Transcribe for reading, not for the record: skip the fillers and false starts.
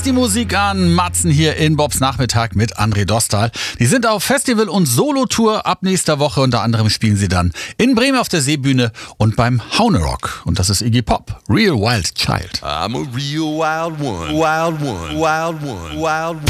Die Musik an Matzen hier in Bobs Nachmittag mit André Dostal. Die sind auf Festival- und Solo-Tour ab nächster Woche. Unter anderem spielen sie dann in Bremen auf der Seebühne und beim Haunerock. Und das ist Iggy Pop, Real Wild Child. I'm a real wild one, wild one, wild one, wild one.